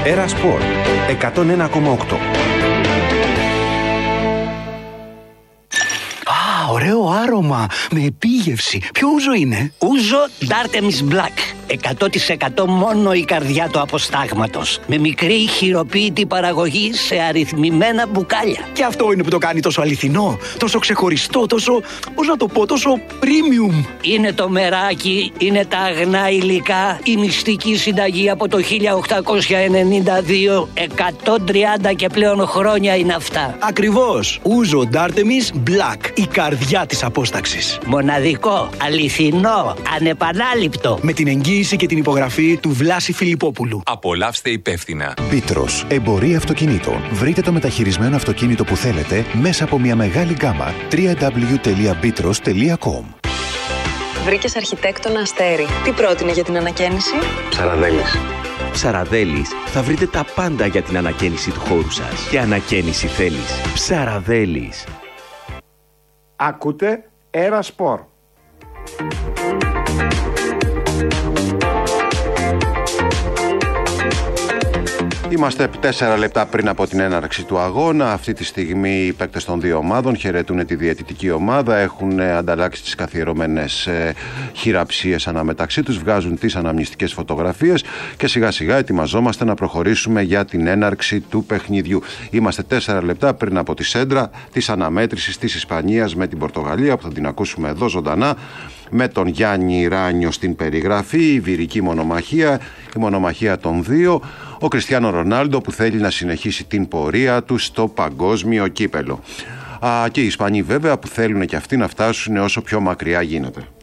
Έρα Σπορ 101,8. Ωραίο άρωμα, με επίγευση. Ποιο ούζο είναι? Ούζο D'Artemis Black. 100% μόνο η καρδιά του αποστάγματος. Με μικρή χειροποίητη παραγωγή σε αριθμημένα μπουκάλια. Και αυτό είναι που το κάνει τόσο αληθινό, τόσο ξεχωριστό, τόσο, πώς να το πω, τόσο premium. Είναι το μεράκι, είναι τα αγνά υλικά, η μυστική συνταγή από το 1892. 130 και πλέον χρόνια είναι αυτά. Ακριβώς. Ούζο D'Artemis Black. Η καρδιά της απόσταξης. Μοναδικό, αληθινό, ανεπανάληπτο. Με την εγγύηση και την υπογραφή του Βλάση Φιλιππόπουλου. Απολαύστε υπεύθυνα. Πίτρος, εμπορία αυτοκινήτων. Βρείτε το μεταχειρισμένο αυτοκίνητο που θέλετε μέσα από μια μεγάλη γκάμα. www.bitros.com. Βρήκες αρχιτέκτονα Αστέρι. Τι πρότεινε για την ανακαίνιση? Ψαραδέλης. Ψαραδέλης, θα βρείτε τα πάντα για την ανακαίνιση του χώρου σας. Και ανακαίνιση θέλεις. Ψαραδέλης. Ακούτε Έρα Σπορ. Είμαστε 4 λεπτά πριν από την έναρξη του αγώνα. Αυτή τη στιγμή οι παίκτες των δύο ομάδων χαιρετούν τη διαιτητική ομάδα. Έχουν ανταλλάξει τις καθιερωμένες χειραψίες αναμεταξύ τους, βγάζουν τις αναμνηστικές φωτογραφίες και σιγά σιγά ετοιμαζόμαστε να προχωρήσουμε για την έναρξη του παιχνιδιού. Είμαστε 4 λεπτά πριν από τη σέντρα της αναμέτρησης της Ισπανίας με την Πορτογαλία, που θα την ακούσουμε εδώ ζωντανά, με τον Γιάννη Ράνιο στην περιγραφή, η βυρική μονομαχία, η μονομαχία των δύο, ο Κριστιάνο Ρονάλντο που θέλει να συνεχίσει την πορεία του στο παγκόσμιο κύπελο. Και οι Ισπανοί βέβαια που θέλουν και αυτοί να φτάσουν όσο πιο μακριά γίνεται.